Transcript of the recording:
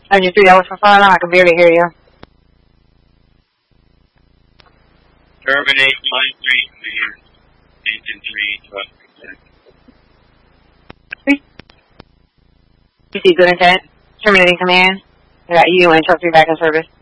Engine 3, that was for fire alarm. I can barely hear you. Terminate line 3, clear. Engine 3, 12%. PC, good intent. Terminating command. I got you and truck 3 back in service.